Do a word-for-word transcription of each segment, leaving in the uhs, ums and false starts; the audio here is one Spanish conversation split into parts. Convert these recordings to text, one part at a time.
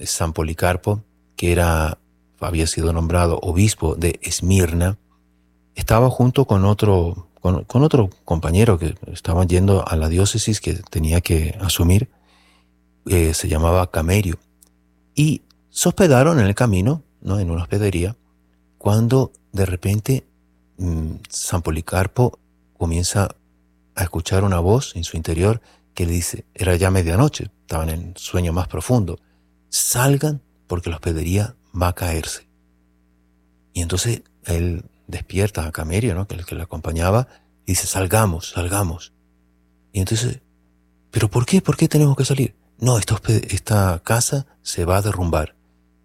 San Policarpo, que era, había sido nombrado obispo de Esmirna, estaba junto con otro, con, con otro compañero que estaban yendo a la diócesis que tenía que asumir, eh, se llamaba Camerio, y se hospedaron en el camino, ¿no?, en una hospedería, cuando de repente mmm, San Policarpo comienza a escuchar una voz en su interior que le dice, era ya medianoche, estaban en sueño más profundo, salgan porque la hospedería va a caerse. Y entonces él despierta a Camerio, ¿no?, que el que le acompañaba, y dice, salgamos, salgamos. Y entonces, ¿pero por qué? ¿Por qué tenemos que salir? No, esta, esta casa se va a derrumbar.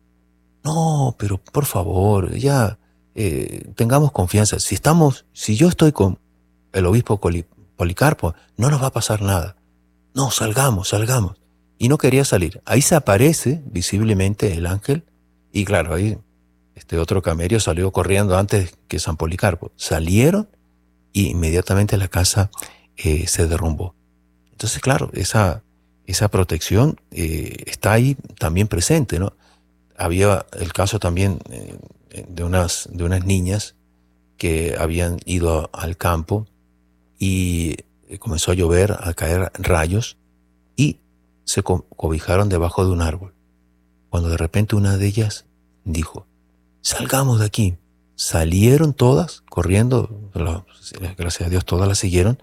No, pero por favor, ya eh, tengamos confianza. Si estamos, si yo estoy con el obispo Policarpo, no nos va a pasar nada. No, salgamos, salgamos. Y no quería salir. Ahí se aparece visiblemente el ángel, y claro, ahí este otro Camerio salió corriendo antes que San Policarpo. Salieron y inmediatamente la casa eh, se derrumbó. Entonces, claro, esa, esa protección eh, está ahí también presente, ¿no? Había el caso también eh, de, unas, de unas niñas que habían ido al campo y comenzó a llover, a caer rayos, y se co- cobijaron debajo de un árbol. Cuando de repente una de ellas dijo, salgamos de aquí. Salieron todas, corriendo, gracias a Dios todas las siguieron,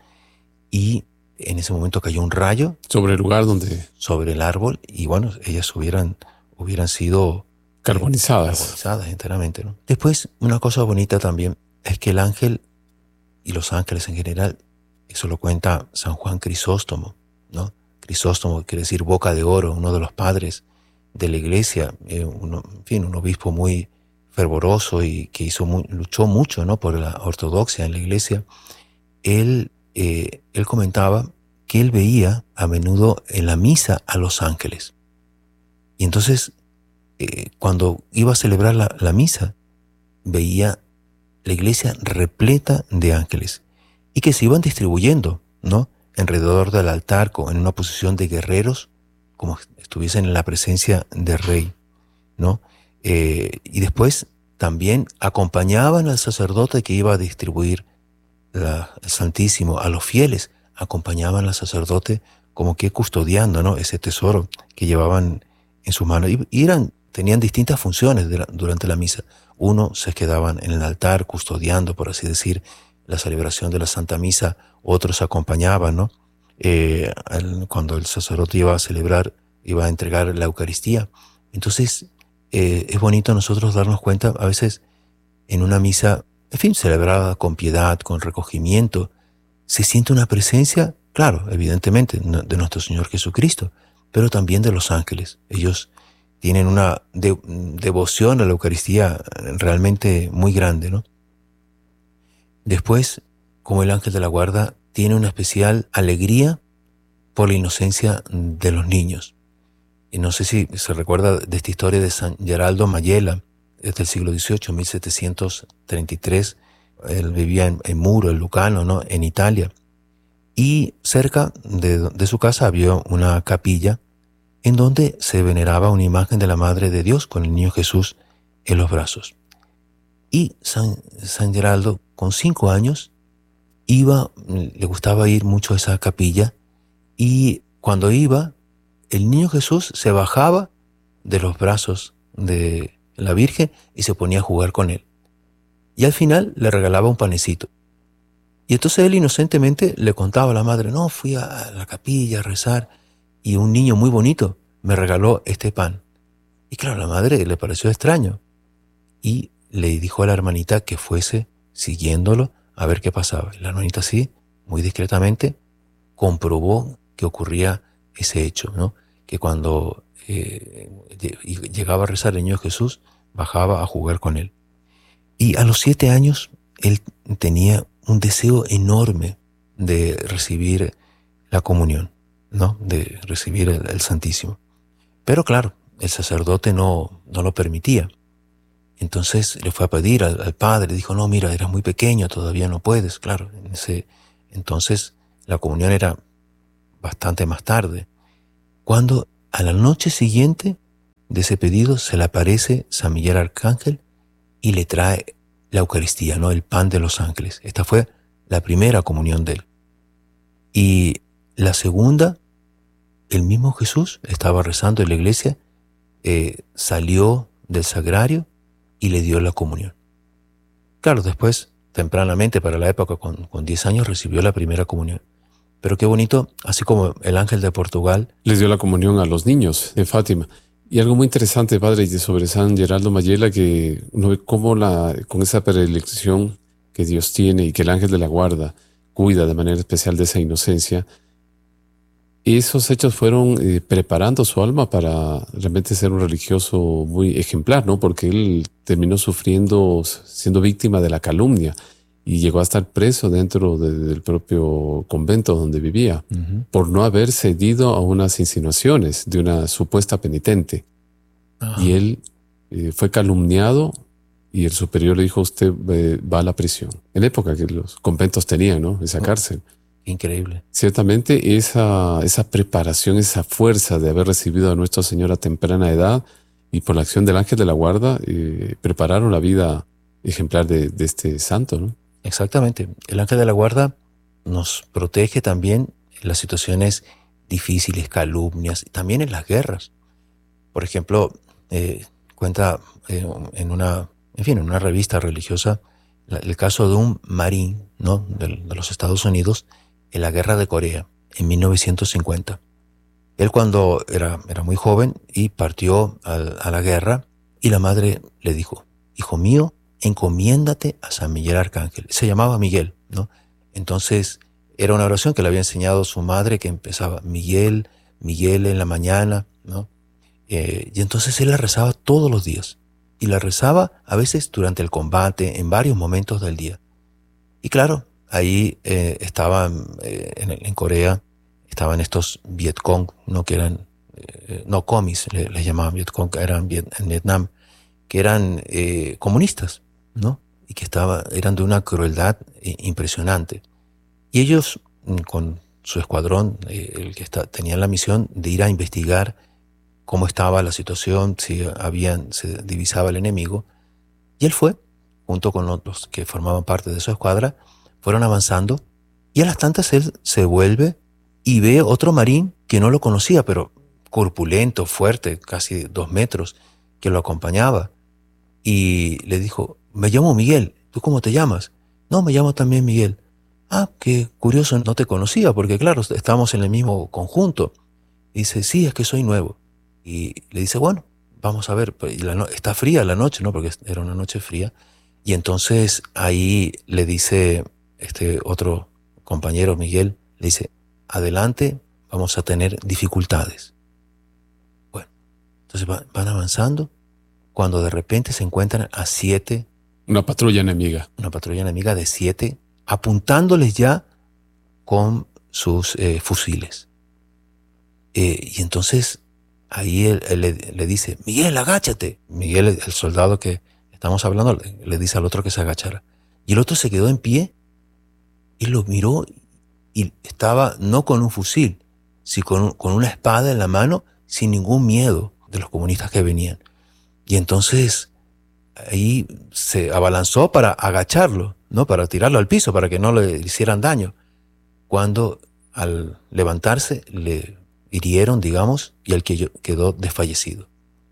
y en ese momento cayó un rayo sobre el lugar donde... sobre el árbol, y bueno, ellas hubieran, hubieran sido carbonizadas. Eh, carbonizadas enteramente, ¿no? Después, una cosa bonita también es que el ángel y los ángeles en general, eso lo cuenta San Juan Crisóstomo, ¿no? Crisóstomo quiere decir boca de oro, uno de los padres de la iglesia, eh, uno, en fin, un obispo muy fervoroso y que hizo muy, luchó mucho, ¿no?, por la ortodoxia en la iglesia. Él, eh, él comentaba que él veía a menudo en la misa a los ángeles. Y entonces, eh, cuando iba a celebrar la, la misa, veía la iglesia repleta de ángeles y que se iban distribuyendo, ¿no?, alrededor del altar en una posición de guerreros, como estuviesen en la presencia del rey, ¿no? Eh, y después también acompañaban al sacerdote que iba a distribuir la, el Santísimo a los fieles, acompañaban al sacerdote como que custodiando, ¿no?, ese tesoro que llevaban en sus manos. Y, y eran, tenían distintas funciones de la, durante la misa. Uno se quedaban en el altar custodiando, por así decir, la celebración de la Santa Misa, otros acompañaban, ¿no? Eh, cuando el sacerdote iba a celebrar, iba a entregar la Eucaristía. Entonces, eh, es bonito nosotros darnos cuenta, a veces en una misa, en fin, celebrada con piedad, con recogimiento, se siente una presencia, claro, evidentemente, de nuestro Señor Jesucristo, pero también de los ángeles. Ellos tienen una de, devoción a la Eucaristía realmente muy grande, ¿no? Después, como el ángel de la guarda, tiene una especial alegría por la inocencia de los niños. Y no sé si se recuerda de esta historia de San Geraldo Mayela, desde el siglo dieciocho, mil setecientos treinta y tres. Él vivía en, en Muro, en Lucano, ¿no?, en Italia. Y cerca de, de su casa había una capilla en donde se veneraba una imagen de la Madre de Dios con el niño Jesús en los brazos. Y San, San Geraldo, con cinco años, iba, le gustaba ir mucho a esa capilla, y cuando iba, el niño Jesús se bajaba de los brazos de la Virgen y se ponía a jugar con él. Y al final le regalaba un panecito. Y entonces él inocentemente le contaba a la madre, no, fui a la capilla a rezar y un niño muy bonito me regaló este pan. Y claro, a la madre le pareció extraño y le dijo a la hermanita que fuese siguiéndolo a ver qué pasaba. Y la hermanita así, muy discretamente, comprobó que ocurría ese hecho, ¿no? Que cuando eh, llegaba a rezar el niño Jesús, bajaba a jugar con él. Y a los siete años, él tenía un deseo enorme de recibir la comunión, ¿no?, de recibir el, el Santísimo. Pero claro, el sacerdote no, no lo permitía. Entonces le fue a pedir al, al padre, le dijo, no, mira, eras muy pequeño, todavía no puedes. Claro, en ese entonces la comunión era bastante más tarde. Cuando a la noche siguiente de ese pedido se le aparece San Miguel Arcángel y le trae la Eucaristía, ¿no? El pan de los ángeles. Esta fue la primera comunión de él. Y la segunda, el mismo Jesús estaba rezando en la iglesia, eh, salió del sagrario y le dio la comunión. Claro, después, tempranamente, para la época, con, con diez años, recibió la primera comunión. Pero qué bonito, así como el ángel de Portugal les dio la comunión a los niños de Fátima. Y algo muy interesante, padre, sobre San Geraldo Mayela, que uno ve cómo la, con esa predilección que Dios tiene y que el ángel de la guarda cuida de manera especial de esa inocencia, esos hechos fueron eh, preparando su alma para realmente ser un religioso muy ejemplar, ¿no? Porque él terminó sufriendo, siendo víctima de la calumnia y llegó a estar preso dentro de, del propio convento donde vivía, uh-huh, por no haber cedido a unas insinuaciones de una supuesta penitente. Uh-huh. Y él eh, fue calumniado y el superior le dijo: usted eh, va a la prisión. En la época que los conventos tenían, ¿no? Esa cárcel. Increíble. Ciertamente esa, esa preparación, esa fuerza de haber recibido a Nuestra Señora a temprana edad y por la acción del ángel de la guarda, eh, prepararon la vida ejemplar de, de este santo, ¿no? Exactamente. El ángel de la guarda nos protege también en las situaciones difíciles, calumnias, también en las guerras. Por ejemplo, eh, cuenta eh, en una, en fin, en una revista religiosa la, el caso de un marín, ¿no? de, de los Estados Unidos en la guerra de Corea en mil novecientos cincuenta. Él cuando era, era muy joven y partió a, a la guerra, y la madre le dijo: hijo mío, encomiéndate a San Miguel Arcángel. Se llamaba Miguel, ¿no? Entonces era una oración que le había enseñado su madre, que empezaba Miguel, Miguel en la mañana, ¿no? Eh, y entonces él la rezaba todos los días. Y la rezaba a veces durante el combate, en varios momentos del día. Y claro, ahí eh, estaban eh, en, en Corea, estaban estos Vietcong, ¿no? Que eran, eh, no comis, les le llamaban Vietcong, eran viet, en Vietnam, que eran eh, comunistas, ¿no? Y que estaba, eran de una crueldad eh, impresionante. Y ellos, con su escuadrón, eh, el que está, tenían la misión de ir a investigar cómo estaba la situación, si habían, se divisaba el enemigo. Y él fue, junto con otros que formaban parte de su escuadra, fueron avanzando, y a las tantas él se vuelve y ve otro marín que no lo conocía, pero corpulento, fuerte, casi dos metros, que lo acompañaba. Y le dijo: me llamo Miguel, ¿tú cómo te llamas? No, me llamo también Miguel. Ah, qué curioso, no te conocía, porque claro, estábamos en el mismo conjunto. Y dice: sí, es que soy nuevo. Y le dice: bueno, vamos a ver, y la no- está fría la noche, ¿no? Porque era una noche fría. Y entonces ahí le dice este otro compañero, Miguel, le dice: adelante, vamos a tener dificultades. Bueno, entonces va- van avanzando, cuando de repente se encuentran a siete, Una patrulla enemiga. una patrulla enemiga de siete, apuntándoles ya con sus eh, fusiles. Eh, y entonces ahí él, él le, le dice: Miguel, agáchate. Miguel, el soldado que estamos hablando, le, le dice al otro que se agachara. Y el otro se quedó en pie y lo miró, y estaba no con un fusil, sino con, con una espada en la mano, sin ningún miedo de los comunistas que venían. Y entonces ahí se abalanzó para agacharlo, ¿no? Para tirarlo al piso, para que no le hicieran daño. Cuando al levantarse le hirieron, digamos, y él quedó desfallecido.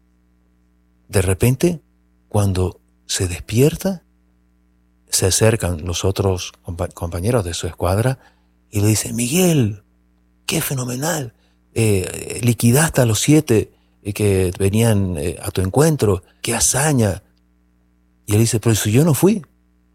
De repente, cuando se despierta, se acercan los otros compañeros de su escuadra y le dicen: Miguel, qué fenomenal, eh, liquidaste a los siete que venían eh, a tu encuentro, qué hazaña. Y él dice: pero si yo no fui.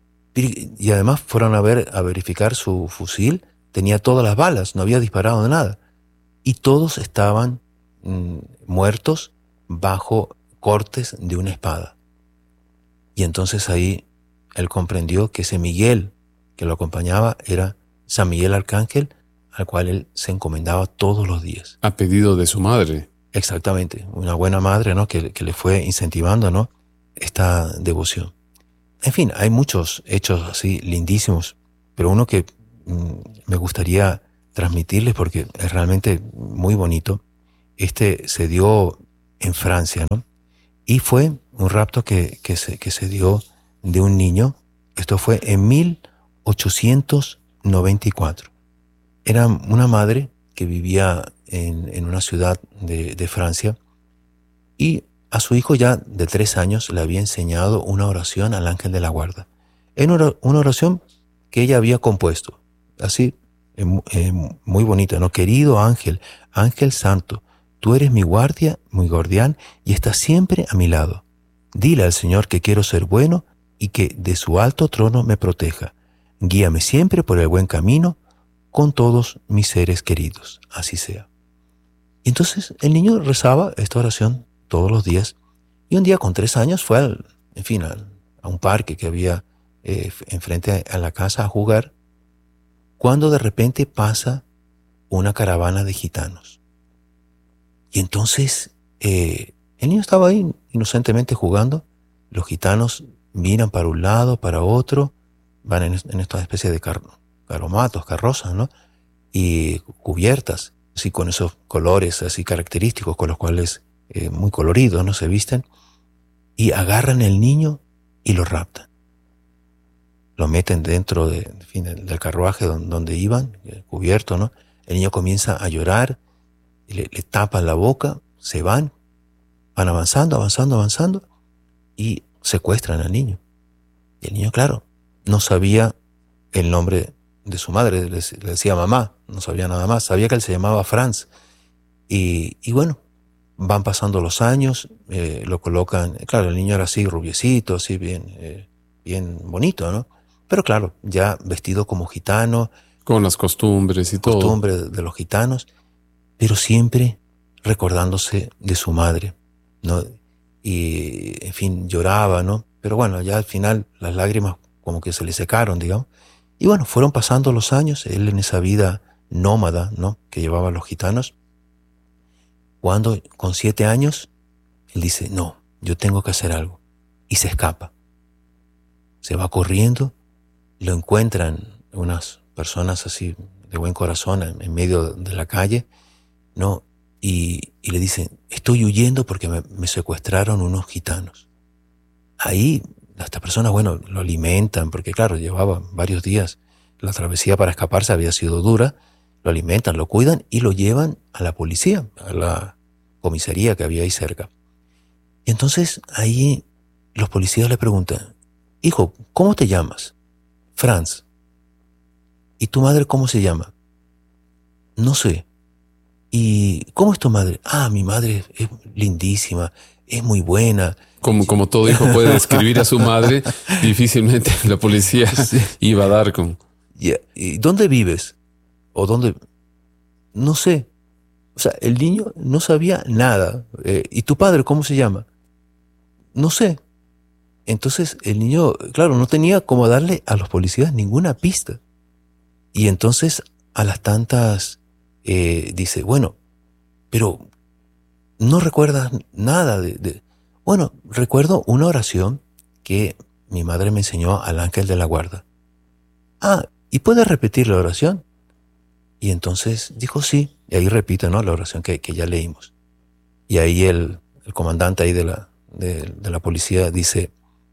Y además fueron a ver, a verificar su fusil, tenía todas las balas, no había disparado de nada. Y todos estaban mm, muertos bajo cortes de una espada. Y entonces ahí él comprendió que ese Miguel que lo acompañaba era San Miguel Arcángel, al cual él se encomendaba todos los días. A pedido de su madre. Exactamente, una buena madre, ¿no? que, que le fue incentivando, ¿no? esta devoción. En fin, hay muchos hechos así lindísimos, pero uno que mm, me gustaría transmitirles porque es realmente muy bonito. Este se dio en Francia, ¿no? Y fue un rapto que, que, se, que se dio de un niño. Esto fue en mil ochocientos noventa y cuatro. Era una madre que vivía en, en una ciudad de, de Francia, y a su hijo ya de tres años le había enseñado una oración al ángel de la guarda. Era una oración que ella había compuesto, así, eh, eh, muy bonita, ¿no? Querido ángel, ángel santo, tú eres mi guardia, mi guardián, y estás siempre a mi lado. Dile al Señor que quiero ser bueno y que de su alto trono me proteja. Guíame siempre por el buen camino con todos mis seres queridos. Así sea. Y entonces el niño rezaba esta oración todos los días, y un día con tres años fue, al, en fin, a, a un parque que había eh, enfrente a la casa a jugar, cuando de repente pasa una caravana de gitanos. Y entonces eh, el niño estaba ahí inocentemente jugando. Los gitanos miran para un lado, para otro, van en, en esta especie de car caromatos, carrozas, ¿no? Y cubiertas, así con esos colores así característicos con los cuales eh, muy coloridos, ¿no? Se visten, y agarran el niño y lo raptan. Lo meten dentro de, en fin, del carruaje donde, donde iban, cubierto, ¿no? El niño comienza a llorar, le, le tapan la boca, se van, van avanzando, avanzando, avanzando, y secuestran al niño. Y el niño, claro, no sabía el nombre de su madre, le, le decía mamá, no sabía nada más, sabía que él se llamaba Franz. Y, y bueno, van pasando los años, eh, lo colocan, claro, el niño era así rubiecito, así bien, eh, bien bonito, ¿no? Pero claro, ya vestido como gitano. Con las costumbres y todo. Costumbres de los gitanos, pero siempre recordándose de su madre, ¿no? Y, en fin, lloraba, ¿no? Pero bueno, ya al final las lágrimas como que se le secaron, digamos. Y bueno, fueron pasando los años, él en esa vida nómada, ¿no? Que llevaban los gitanos. Cuando con siete años, él dice, no, yo tengo que hacer algo. Y se escapa. Se va corriendo, lo encuentran unas personas así de buen corazón en, en medio de la calle, ¿no? Y, y le dicen, estoy huyendo porque me, me secuestraron unos gitanos. Ahí, estas personas, bueno, lo alimentan, porque claro, llevaba varios días. La travesía para escaparse había sido dura. Lo alimentan, lo cuidan y lo llevan a la policía, a la comisaría que había ahí cerca. Y entonces ahí los policías le preguntan, hijo, ¿cómo te llamas? Franz. ¿Y tu madre cómo se llama? No sé. ¿Y cómo es tu madre? Ah, mi madre es lindísima, es muy buena. Como, como todo hijo puede describir a su madre, difícilmente la policía sí. iba a dar con... Yeah. ¿Y dónde vives? ¿O dónde? No sé. O sea, el niño no sabía nada. Eh, ¿Y tu padre cómo se llama? No sé. Entonces el niño, claro, no tenía cómo darle a los policías ninguna pista. Y entonces a las tantas eh, dice, bueno, pero no recuerdas nada de, de... Bueno, recuerdo una oración que mi madre me enseñó al ángel de la guarda. Ah, ¿y puedes repetir la oración? Y entonces dijo sí, y ahí repite, ¿no? La oración que, que ya leímos. Y ahí el, el comandante ahí de la, de, de la policía dice,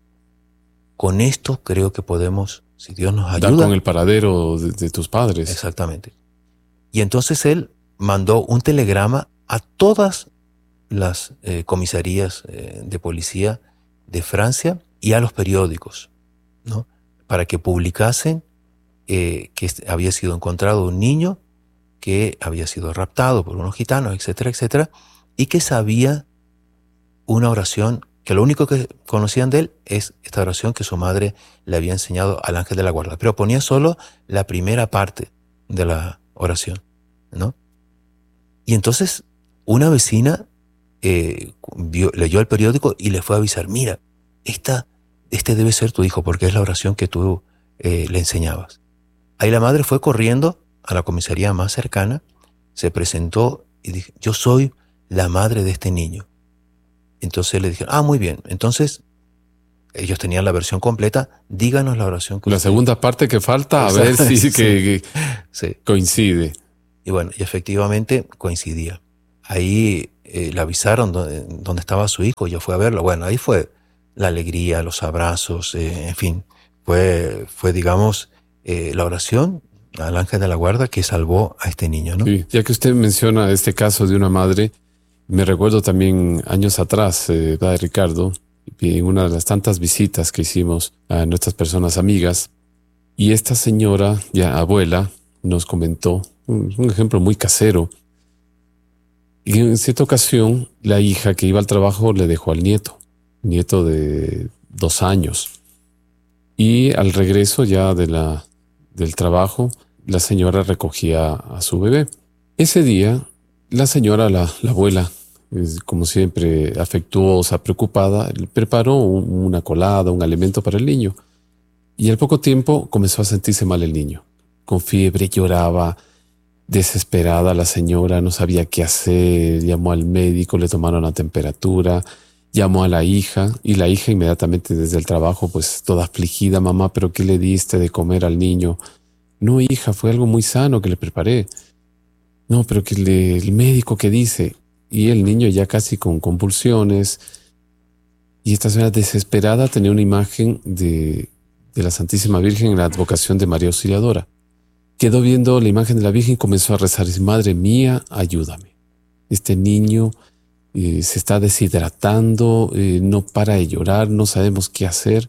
con esto creo que podemos, si Dios nos ayuda... Dar con el paradero de, de tus padres. Exactamente. Y entonces él mandó un telegrama a todas las eh, comisarías eh, de policía de Francia y a los periódicos, ¿no? Para que publicasen eh, que había sido encontrado un niño que había sido raptado por unos gitanos, etcétera, etcétera, y que sabía una oración, que lo único que conocían de él es esta oración que su madre le había enseñado al ángel de la guarda, pero ponía solo la primera parte de la oración, ¿no? Y entonces una vecina eh, vio, leyó el periódico y le fue a avisar, mira, esta, este debe ser tu hijo porque es la oración que tú eh, le enseñabas. Ahí la madre fue corriendo a la comisaría más cercana, se presentó y dijo, yo soy la madre de este niño. Entonces le dijeron, ah, muy bien, entonces ellos tenían la versión completa, díganos la oración que La usted... segunda parte que falta, a ver si sí, que, que sí. coincide. Y bueno, y efectivamente coincidía. ahí eh, le avisaron dónde, dónde estaba su hijo, ella fue a verlo. Bueno, ahí fue la alegría, los abrazos, eh, en fin, fue, fue digamos, eh, la oración al ángel de la guarda que salvó a este niño, ¿no? Sí, ya que usted menciona este caso de una madre, me recuerdo también años atrás, eh, padre Ricardo, en una de las tantas visitas que hicimos a nuestras personas amigas, y esta señora, ya abuela, nos comentó un, un ejemplo muy casero. Y en cierta ocasión, la hija que iba al trabajo le dejó al nieto, nieto de dos años. Y al regreso ya de la, del trabajo, la señora recogía a su bebé. Ese día, la señora, la, la abuela, como siempre afectuosa, preocupada, preparó un, una colada, un alimento para el niño. Y al poco tiempo comenzó a sentirse mal el niño. Con fiebre, lloraba, desesperada la señora, no sabía qué hacer, llamó al médico, le tomaron la temperatura, llamó a la hija y la hija inmediatamente desde el trabajo, pues toda afligida, mamá, ¿pero qué le diste de comer al niño? No, hija, fue algo muy sano que le preparé. No, pero que le, el médico ¿qué dice? Y el niño ya casi con convulsiones. Y esta señora desesperada tenía una imagen de, de la Santísima Virgen en la advocación de María Auxiliadora. Quedó viendo la imagen de la Virgen y comenzó a rezar. Dice, Madre mía, ayúdame. Este niño eh, se está deshidratando, eh, no para de llorar, no sabemos qué hacer.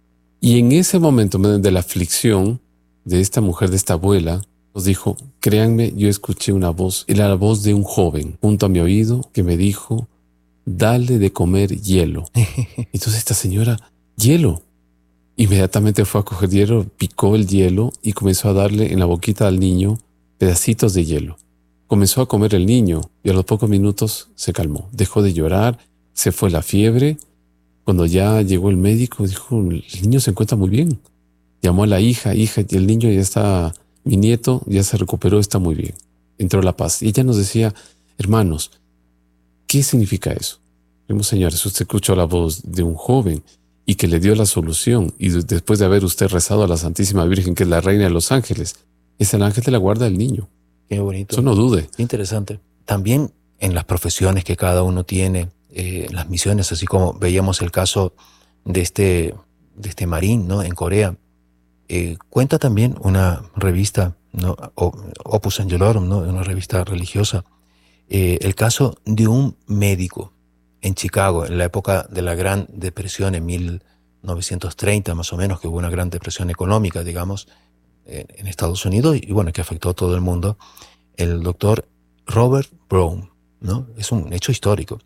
Y en ese momento de la aflicción de esta mujer, de esta abuela, nos dijo, créanme, yo escuché una voz, era la voz de un joven junto a mi oído que me dijo, dale de comer hielo. Entonces esta señora, hielo. Inmediatamente fue a coger hielo, picó el hielo y comenzó a darle en la boquita al niño pedacitos de hielo. Comenzó a comer el niño y a los pocos minutos se calmó. Dejó de llorar, se fue la fiebre. Cuando ya llegó el médico, dijo, el niño se encuentra muy bien. Llamó a la hija, hija, y el niño ya está, mi nieto ya se recuperó, está muy bien. Entró la paz. Y ella nos decía, hermanos, ¿qué significa eso? Vemos, señores, usted escuchó la voz de un joven y que le dio la solución. Y después de haber usted rezado a la Santísima Virgen, que es la Reina de los Ángeles, es el ángel de la guarda del niño. Qué bonito. Eso no dude. Interesante. También en las profesiones que cada uno tiene, eh, las misiones, así como veíamos el caso de este, de este marín, ¿no? En Corea. Eh, cuenta también una revista, ¿no? Opus Angelorum, ¿no? Una revista religiosa, eh, el caso de un médico en Chicago, en la época de la Gran Depresión, en mil novecientos treinta más o menos, que hubo una gran depresión económica, digamos, en, en Estados Unidos, y bueno, que afectó a todo el mundo, el doctor Robert Brown, ¿no? Es un hecho histórico.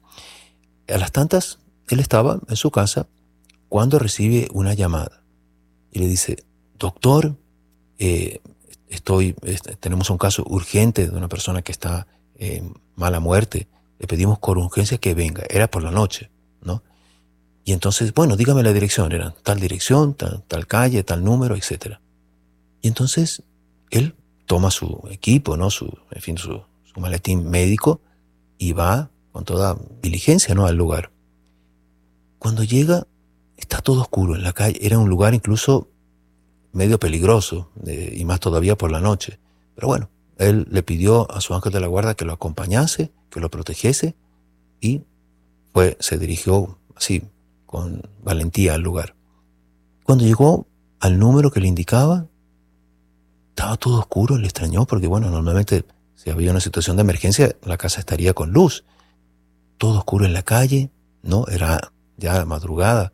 A las tantas, él estaba en su casa cuando recibe una llamada y le dice, doctor, eh, estoy, este, tenemos un caso urgente de una persona que está en mala muerte, le pedimos con urgencia que venga, era por la noche, ¿no? Y entonces, bueno, dígame la dirección, era tal dirección, tal, tal calle, tal número, etcétera. Y entonces él toma su equipo, ¿no? Su, en fin, su, su maletín médico y va con toda diligencia, ¿no? Al lugar. Cuando llega, está todo oscuro en la calle, era un lugar incluso medio peligroso, eh, y más todavía por la noche. Pero bueno, él le pidió a su ángel de la guarda que lo acompañase, que lo protegiese, y fue, se dirigió así, con valentía al lugar. Cuando llegó al número que le indicaba, estaba todo oscuro, le extrañó, porque bueno, normalmente si había una situación de emergencia, la casa estaría con luz. Todo oscuro en la calle, ¿no? Era ya madrugada,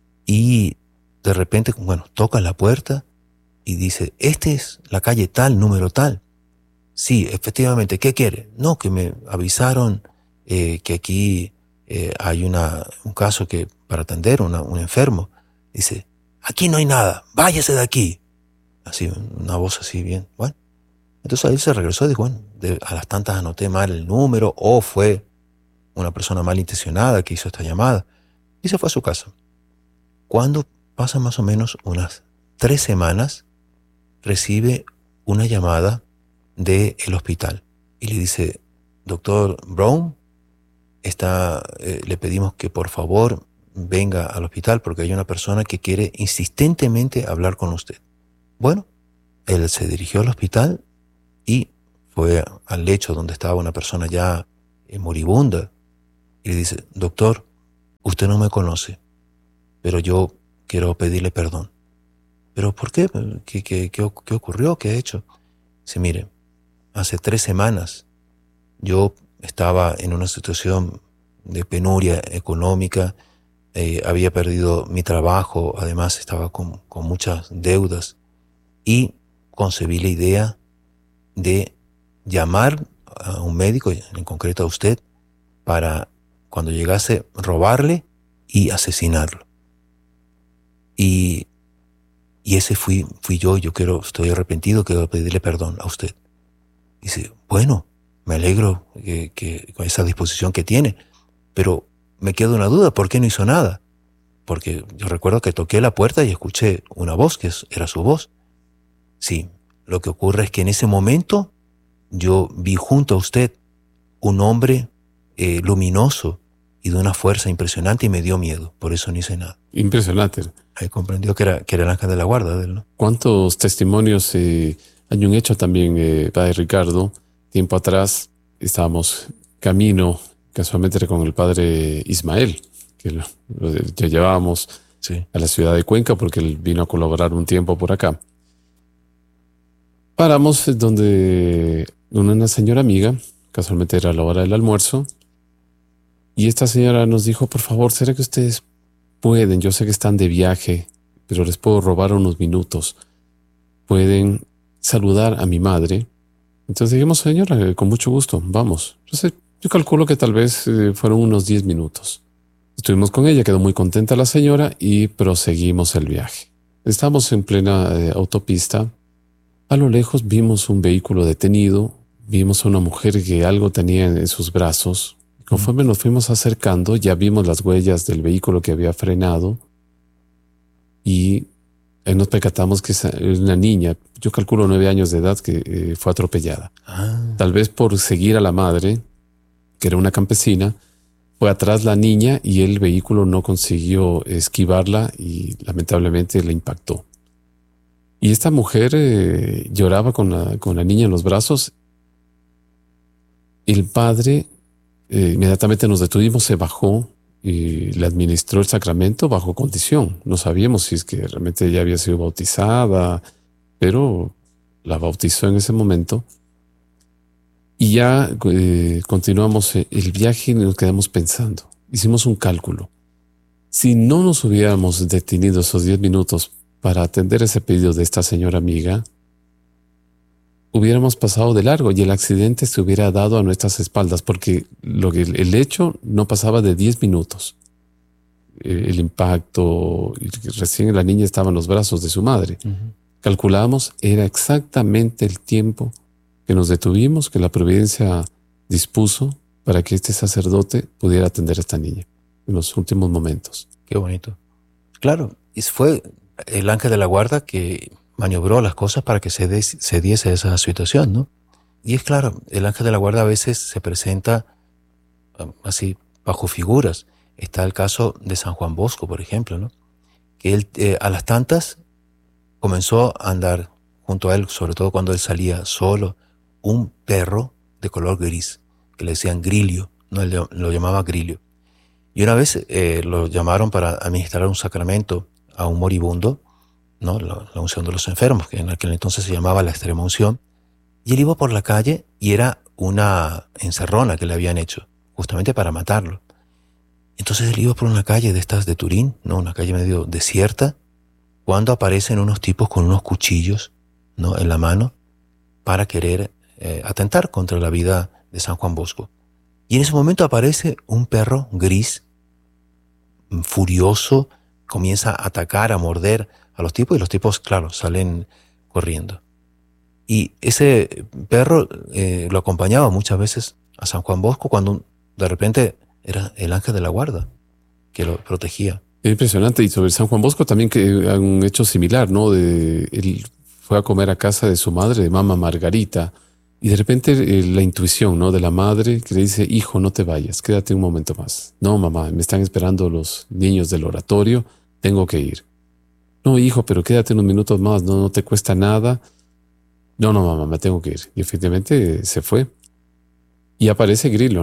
y de repente, bueno, toca la puerta y dice, ¿este es la calle tal, número tal? Sí, efectivamente, ¿qué quiere? No, que me avisaron eh, que aquí eh, hay una, un caso que para atender, una, un enfermo. Dice, aquí no hay nada, váyase de aquí. Así, una voz así bien, bueno. Entonces ahí se regresó y dijo, bueno, de, a las tantas anoté mal el número, o fue una persona malintencionada que hizo esta llamada. Y se fue a su casa. Cuando pasan más o menos unas tres semanas, recibe una llamada del hospital y le dice, doctor Brown, está, eh, le pedimos que por favor venga al hospital porque hay una persona que quiere insistentemente hablar con usted. Bueno, él se dirigió al hospital y fue al lecho donde estaba una persona ya eh, moribunda. Y le dice, doctor, usted no me conoce, pero yo quiero pedirle perdón. ¿Pero por qué? ¿Qué, qué, qué, qué ocurrió? ¿Qué ha hecho? Dice, mire, hace tres semanas yo estaba en una situación de penuria económica, eh, había perdido mi trabajo, además estaba con, con muchas deudas y concebí la idea de llamar a un médico, en concreto a usted, para cuando llegase robarle y asesinarlo. Y, y ese fui, fui yo, yo quiero, estoy arrepentido, quiero pedirle perdón a usted. Dice, bueno, me alegro que, que, con esa disposición que tiene, pero me queda una duda, ¿por qué no hizo nada? Porque yo recuerdo que toqué la puerta y escuché una voz, que era su voz. Sí, lo que ocurre es que en ese momento yo vi junto a usted un hombre eh, luminoso y de una fuerza impresionante y me dio miedo, por eso no hice nada. Impresionante. Ahí comprendió que era, que era el ángel de la guarda de él, ¿no? ¿Cuántos testimonios eh, hay un hecho también, eh, padre Ricardo? Tiempo atrás estábamos camino, casualmente con el padre Ismael, que lo, lo, lo llevábamos sí. a la ciudad de Cuenca porque él vino a colaborar un tiempo por acá. Paramos donde una señora amiga, casualmente era la hora del almuerzo, y esta señora nos dijo, por favor, ¿será que ustedes pueden? Yo sé que están de viaje, pero les puedo robar unos minutos. Pueden saludar a mi madre. Entonces dijimos, señora, con mucho gusto, vamos. Entonces, yo calculo que tal vez eh, fueron unos diez minutos. Estuvimos con ella, quedó muy contenta la señora y proseguimos el viaje. Estamos en plena eh, autopista. A lo lejos vimos un vehículo detenido, vimos a una mujer que algo tenía en sus brazos. Conforme nos fuimos acercando, ya vimos las huellas del vehículo que había frenado y ahí nos percatamos que es una niña, yo calculo nueve años de edad, que eh, fue atropellada. Ah. Tal vez por seguir a la madre, que era una campesina, fue atrás la niña y el vehículo no consiguió esquivarla y lamentablemente la impactó. Y esta mujer eh, lloraba con la, con la niña en los brazos. El padre eh, inmediatamente nos detuvimos, se bajó y le administró el sacramento bajo condición. No sabíamos si es que realmente ella había sido bautizada, pero la bautizó en ese momento. Y ya eh, continuamos el viaje y nos quedamos pensando. Hicimos un cálculo. Si no nos hubiéramos detenido esos diez minutos para atender ese pedido de esta señora amiga, hubiéramos pasado de largo y el accidente se hubiera dado a nuestras espaldas, porque lo que, el hecho no pasaba de diez minutos. El impacto, recién la niña estaba en los brazos de su madre. Uh-huh. Calculamos, era exactamente el tiempo que nos detuvimos, que la providencia dispuso para que este sacerdote pudiera atender a esta niña en los últimos momentos. Qué bonito. Claro, y fue el ángel de la guarda que maniobró las cosas para que se, des, se diese esa situación, ¿no? Y es claro, el ángel de la guarda a veces se presenta um, así bajo figuras. Está el caso de San Juan Bosco, por ejemplo, ¿no? Que él eh, a las tantas comenzó a andar junto a él, sobre todo cuando él salía solo, un perro de color gris, que le decían Grillo, ¿no? Él lo llamaba Grillo. Y una vez eh, lo llamaron para administrar un sacramento a un moribundo, ¿no? La, la unción de los enfermos, que en aquel entonces se llamaba la extrema unción, y él iba por la calle y era una encerrona que le habían hecho, justamente para matarlo. Entonces él iba por una calle de estas de Turín, ¿no? Una calle medio desierta, cuando aparecen unos tipos con unos cuchillos, ¿no? En la mano, para querer eh, atentar contra la vida de San Juan Bosco. Y en ese momento aparece un perro gris, furioso, comienza a atacar, a morder a los tipos, y los tipos, claro, salen corriendo. Y ese perro eh, lo acompañaba muchas veces a San Juan Bosco cuando de repente era el ángel de la guarda que lo protegía. Es impresionante. Y sobre San Juan Bosco también, que un hecho similar, ¿no? De, él fue a comer a casa de su madre, de Mama Margarita, y de repente eh, la intuición, ¿no? De la madre que le dice, hijo, no te vayas, quédate un momento más. No, mamá, me están esperando los niños del oratorio, tengo que ir. No, hijo, pero quédate unos minutos más, no, no te cuesta nada. No, no, mamá, me tengo que ir. Y efectivamente se fue. Y aparece Grillo, ¿no?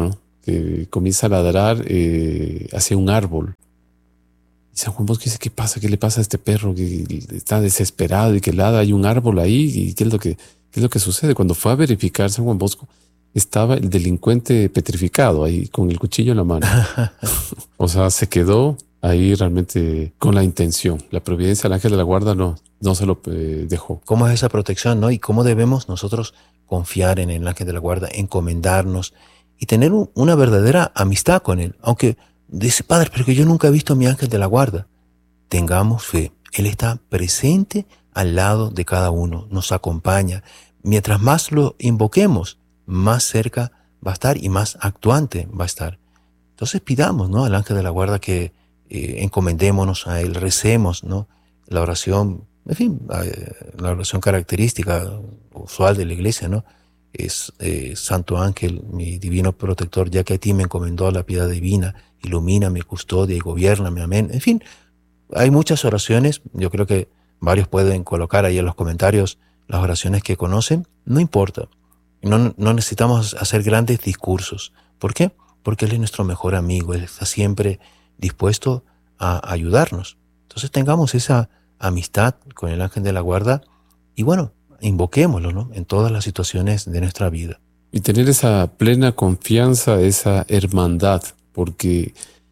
que comienza a ladrar eh, hacia un árbol. Y San Juan Bosco dice, ¿qué pasa? ¿Qué le pasa a este perro que está desesperado y que ladra? Hay un árbol ahí. ¿Y qué es lo que, qué es lo que sucede? Cuando fue a verificar San Juan Bosco, estaba el delincuente petrificado ahí con el cuchillo en la mano. O sea, se quedó ahí realmente con la intención. La providencia, el ángel de la guarda no, no se lo eh, dejó. ¿Cómo es esa protección, no? Y cómo debemos nosotros confiar en el ángel de la guarda, encomendarnos y tener un, una verdadera amistad con él. Aunque dice, padre, pero que yo nunca he visto a mi ángel de la guarda. Tengamos fe. Él está presente al lado de cada uno, nos acompaña. Mientras más lo invoquemos, más cerca va a estar y más actuante va a estar. Entonces pidamos, ¿no?, al ángel de la guarda que eh, encomendémonos a él, recemos, ¿no? La oración, en fin, la oración característica usual de la iglesia, ¿no?, es eh, Santo Ángel, mi divino protector, ya que a ti me encomendó la piedad divina, ilumíname, custodia y gobiérname, amén. En fin, hay muchas oraciones. Yo creo que varios pueden colocar ahí en los comentarios las oraciones que conocen. No importa. No, no necesitamos hacer grandes discursos. ¿Por qué? Porque Él es nuestro mejor amigo. Él está siempre dispuesto a ayudarnos. Entonces tengamos esa amistad con el ángel de la guarda y bueno, invoquémoslo, ¿no?, en todas las situaciones de nuestra vida. Y tener esa plena confianza, esa hermandad, porque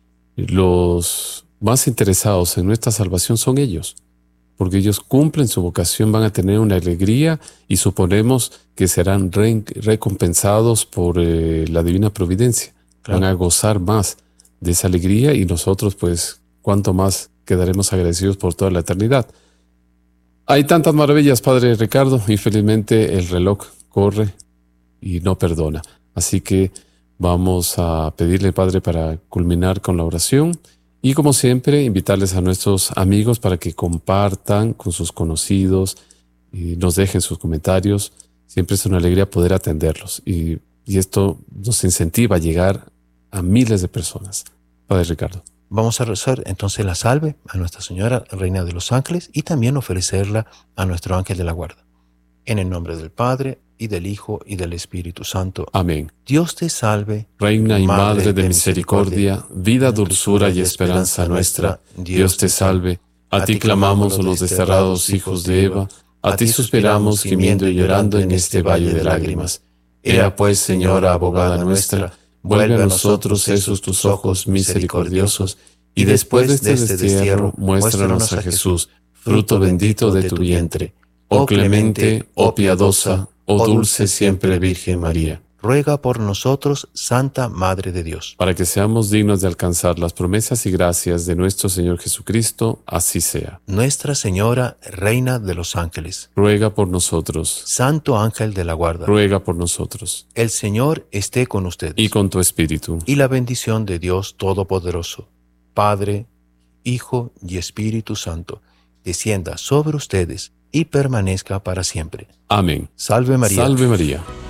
los más interesados en nuestra salvación son ellos, porque ellos cumplen su vocación, van a tener una alegría y suponemos que serán re recompensados por eh, la divina providencia. Claro. Van a gozar más de esa alegría y nosotros, pues, cuánto más quedaremos agradecidos por toda la eternidad. Hay tantas maravillas, Padre Ricardo, y felizmente el reloj corre y no perdona. Así que vamos a pedirle, Padre, para culminar con la oración y, como siempre, invitarles a nuestros amigos para que compartan con sus conocidos y nos dejen sus comentarios. Siempre es una alegría poder atenderlos y, y esto nos incentiva a llegar a miles de personas. Padre Ricardo. Vamos a rezar entonces la salve a Nuestra Señora, Reina de los Ángeles, y también ofrecerla a nuestro ángel de la guarda. En el nombre del Padre, y del Hijo, y del Espíritu Santo. Amén. Dios te salve, Reina y Madre de misericordia, vida, dulzura y esperanza nuestra. Dios te salve. A ti clamamos los desterrados hijos de Eva, a ti suspiramos gimiendo y llorando en este valle de lágrimas. Ea pues, Señora, abogada nuestra, vuelve a nosotros esos tus ojos misericordiosos, y después de este destierro, muéstranos a Jesús, fruto bendito de tu vientre. Oh clemente, oh piadosa, oh dulce siempre Virgen María. Ruega por nosotros, Santa Madre de Dios, para que seamos dignos de alcanzar las promesas y gracias de nuestro Señor Jesucristo, así sea. Nuestra Señora, Reina de los Ángeles, ruega por nosotros. Santo Ángel de la Guarda, ruega por nosotros. El Señor esté con ustedes. Y con tu espíritu. Y la bendición de Dios Todopoderoso, Padre, Hijo y Espíritu Santo, descienda sobre ustedes y permanezca para siempre. Amén. Salve María. Salve María.